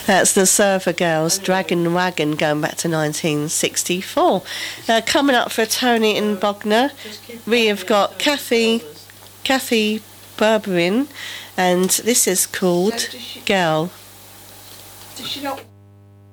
That's the Surfer Girls, Dragon Wagon, going back to 1964. Coming up for Tony and Bogner, we have got Kathy Berberin, and this is called Girl. Does she not...